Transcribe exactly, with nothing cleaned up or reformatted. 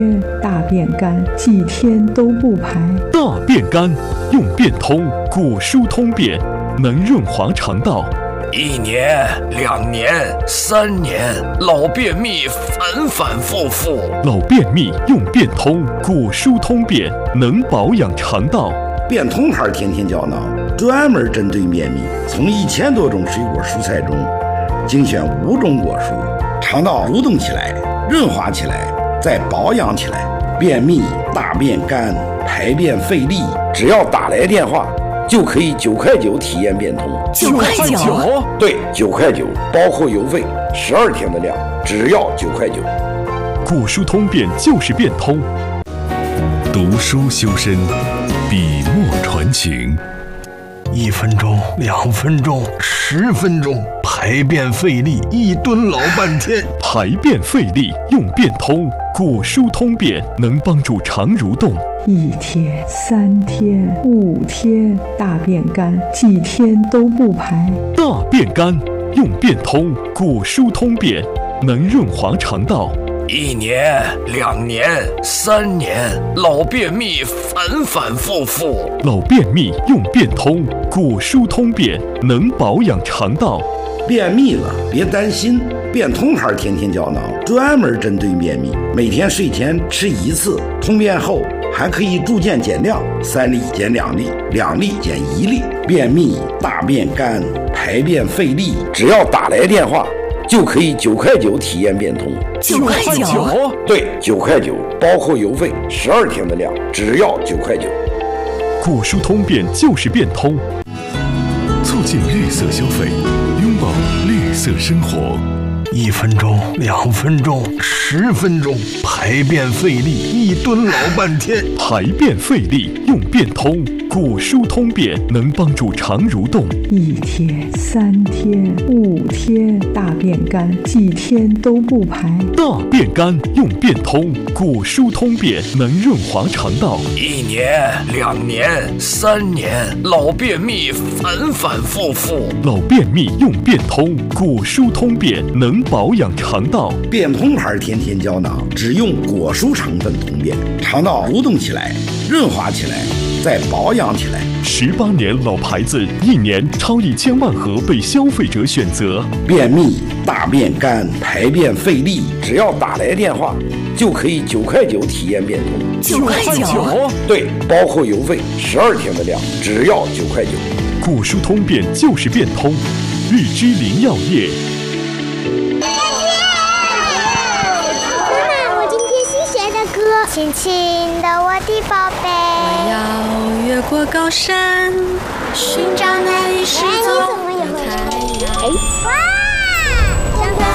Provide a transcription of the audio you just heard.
大便干，几天都不排。 大便干，用便通果蔬通便，能润滑肠道。 一年、两年、三年，老便秘反反复复。 老便秘用便通果蔬通便，能保养肠道。 便通牌天天胶囊专门针对便秘，从一千多种水果蔬菜中精选五种果蔬，肠道蠕动起来，润滑起来，再保养起来。便秘、大便干、排便费力，只要打来电话就可以九块九体验便通。 九块九？ 对，九块九，包括邮费，十二天的量，只要九块九。 果蔬通便就是便通。 读书修身，笔墨传情。 一分钟，两分钟，十分钟，排便费力，一蹲老半天。 排便费力用便通果蔬通便，能帮助肠蠕动。 一天、三天、五天，大便干，几天都不排。 大便干，用便通果蔬通便，能润滑肠道。 一年、两年、三年，老便秘反反复复。 老便秘用便通果蔬通便，能保养肠道。 便秘了别担心，便通牌天天胶囊专门针对便秘，每天睡前吃一次，通便后还可以逐渐减量，三粒减两粒，两粒减一粒。便秘、大便干、排便费力，只要打来电话就可以九块九体验便通。 九块九？ 对，九块九，包括邮费，十二天的量，只要九块九。 果蔬通便就是便通， 促进绿色消费，拥抱绿色生活。 一分钟，两分钟，十分钟，排便费力，一蹲老半天。 排便费力用便通果蔬通便，能帮助肠蠕动。 一天、三天、五天，大便干，几天都不排。 大便干用便通果蔬通便，能润滑肠道。 一年、两年、三年，老便秘反反复复。 老便秘用便通果蔬通便，能保养肠道。 便通牌天天胶囊只用果蔬成分通便，肠道蠕动起来，润滑起来，再保养起来。 十八年老牌子，一年超一千万盒被消费者选择。 便秘、大便干、排便费力，只要打来电话就可以九块九体验便通。 九块九？ 对，包括邮费，十二天的量，只要九块九。 果蔬通便就是便通，日之林药业。 轻轻的我的宝贝， 我要越过高山，寻找那遗失